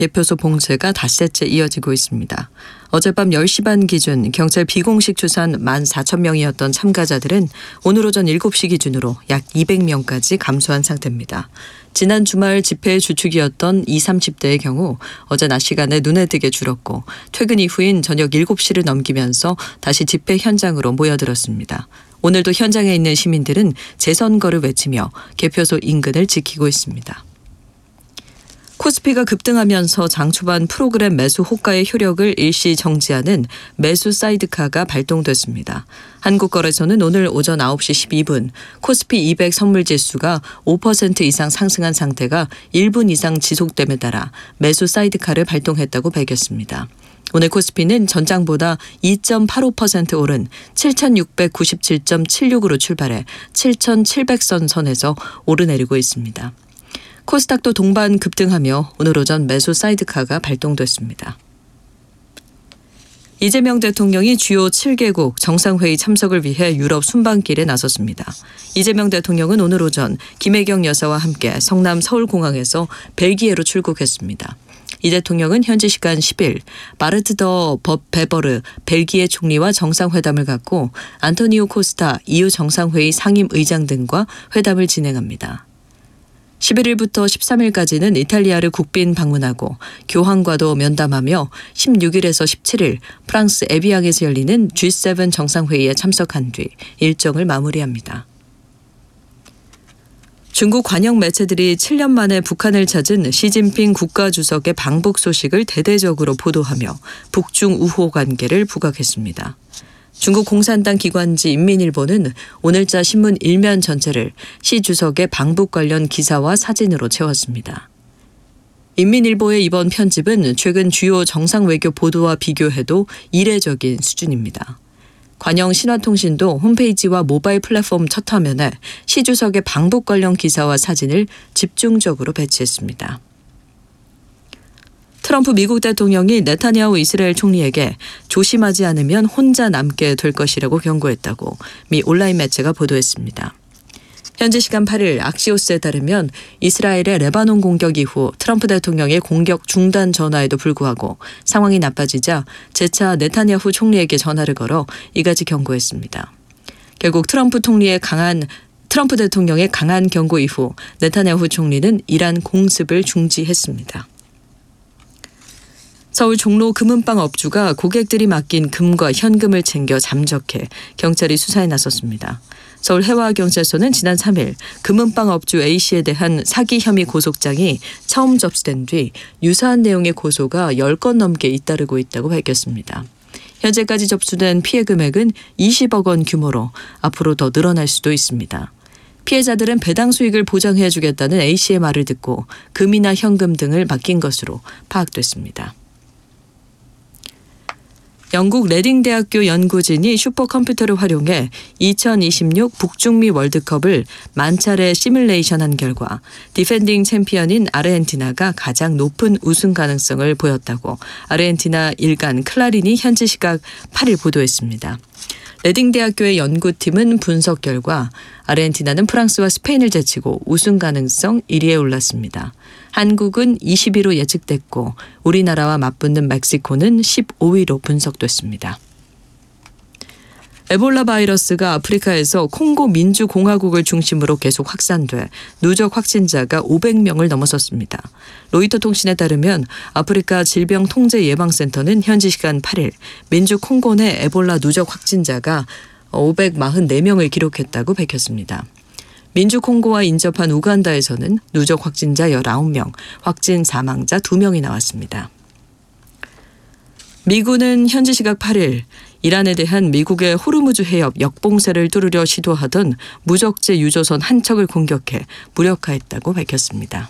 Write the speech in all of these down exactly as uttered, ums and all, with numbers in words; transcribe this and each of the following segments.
개표소 봉쇄가 닷새째 이어지고 있습니다. 어젯밤 열 시 반 기준 경찰 비공식 추산 만 사천 명이었던 참가자들은 오늘 오전 일곱 시 기준으로 약 이백 명까지 감소한 상태입니다. 지난 주말 집회의 주축이었던 이십, 삼십 대의 경우 어제 낮 시간에 눈에 띄게 줄었고 퇴근 이후인 저녁 일곱 시를 넘기면서 다시 집회 현장으로 모여들었습니다. 오늘도 현장에 있는 시민들은 재선거를 외치며 개표소 인근을 지키고 있습니다. 코스피가 급등하면서 장 초반 프로그램 매수 호가의 효력을 일시 정지하는 매수 사이드카가 발동됐습니다. 한국거래소는 오늘 오전 아홉 시 십이 분 코스피 이백 선물지수가 오 퍼센트 이상 상승한 상태가 일 분 이상 지속됨에 따라 매수 사이드카를 발동했다고 밝혔습니다. 오늘 코스피는 전장보다 이 점 팔오 퍼센트 오른 칠천육백구십칠 점 칠육으로 출발해 칠천칠백 선 선에서 오르내리고 있습니다. 코스닥도 동반 급등하며 오늘 오전 매수 사이드카가 발동됐습니다. 이재명 대통령이 주요 칠 개국 정상회의 참석을 위해 유럽 순방길에 나섰습니다. 이재명 대통령은 오늘 오전 김혜경 여사와 함께 성남 서울공항에서 벨기에로 출국했습니다. 이 대통령은 현지 시간 십 일 바르트 더 베버르 벨기에 총리와 정상회담을 갖고 안토니오 코스타 이유 정상회의 상임의장 등과 회담을 진행합니다. 십일 일부터 십삼 일까지는 이탈리아를 국빈 방문하고 교황과도 면담하며 십육 일에서 십칠 일 프랑스 에비앙에서 열리는 지 세븐 정상회의에 참석한 뒤 일정을 마무리합니다. 중국 관영 매체들이 칠 년 만에 북한을 찾은 시진핑 국가주석의 방북 소식을 대대적으로 보도하며 북중 우호 관계를 부각했습니다. 중국 공산당 기관지 인민일보는 오늘자 신문 일면 전체를 시 주석의 방북 관련 기사와 사진으로 채웠습니다. 인민일보의 이번 편집은 최근 주요 정상 외교 보도와 비교해도 이례적인 수준입니다. 관영 신화통신도 홈페이지와 모바일 플랫폼 첫 화면에 시 주석의 방북 관련 기사와 사진을 집중적으로 배치했습니다. 트럼프 미국 대통령이 네타냐후 이스라엘 총리에게 조심하지 않으면 혼자 남게 될 것이라고 경고했다고 미 온라인 매체가 보도했습니다. 현지 시간 팔 일 악시오스에 따르면 이스라엘의 레바논 공격 이후 트럼프 대통령의 공격 중단 전화에도 불구하고 상황이 나빠지자 재차 네타냐후 총리에게 전화를 걸어 이같이 경고했습니다. 결국 트럼프 총리의 강한 트럼프 대통령의 강한 경고 이후 네타냐후 총리는 이란 공습을 중지했습니다. 서울 종로 금은방 업주가 고객들이 맡긴 금과 현금을 챙겨 잠적해 경찰이 수사에 나섰습니다. 서울 해와경찰서는 지난 삼 일 금은방 업주 A씨에 대한 사기 혐의 고소장이 처음 접수된 뒤 유사한 내용의 고소가 열 건 넘게 잇따르고 있다고 밝혔습니다. 현재까지 접수된 피해 금액은 이십억 원 규모로 앞으로 더 늘어날 수도 있습니다. 피해자들은 배당 수익을 보장해 주겠다는 A씨의 말을 듣고 금이나 현금 등을 맡긴 것으로 파악됐습니다. 영국 레딩 대학교 연구진이 슈퍼컴퓨터를 활용해 이천이십육 북중미 월드컵을 만차례 시뮬레이션한 결과 디펜딩 챔피언인 아르헨티나가 가장 높은 우승 가능성을 보였다고 아르헨티나 일간 클라린이 현지 시각 팔 일 보도했습니다. 레딩 대학교의 연구팀은 분석 결과 아르헨티나는 프랑스와 스페인을 제치고 우승 가능성 일 위에 올랐습니다. 한국은 이십 위로 예측됐고 우리나라와 맞붙는 멕시코는 십오 위로 분석됐습니다. 에볼라 바이러스가 아프리카에서 콩고 민주공화국을 중심으로 계속 확산돼 누적 확진자가 오백 명을 넘어섰습니다. 로이터 통신에 따르면 아프리카 질병통제예방센터는 현지 시간 팔 일 민주 콩고 내 에볼라 누적 확진자가 오백사십사 명을 기록했다고 밝혔습니다. 민주 콩고와 인접한 우간다에서는 누적 확진자 열아홉 명, 확진 사망자 두 명이 나왔습니다. 미군은 현지 시각 팔 일 이란에 대한 미국의 호르무즈 해협 역봉쇄를 뚫으려 시도하던 무적재 유조선 한 척을 공격해 무력화했다고 밝혔습니다.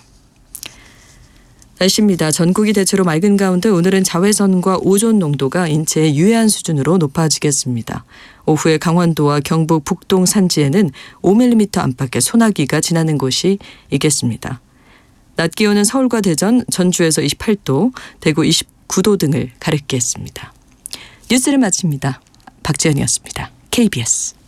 날씨입니다. 전국이 대체로 맑은 가운데 오늘은 자외선과 오존 농도가 인체에 유해한 수준으로 높아지겠습니다. 오후에 강원도와 경북 북동 산지에는 오 밀리미터 안팎의 소나기가 지나는 곳이 있겠습니다. 낮 기온은 서울과 대전, 전주에서 이십팔 도, 대구 이십구 도 등을 가리키겠습니다. 뉴스를 마칩니다. 박지연이었습니다. 케이비에스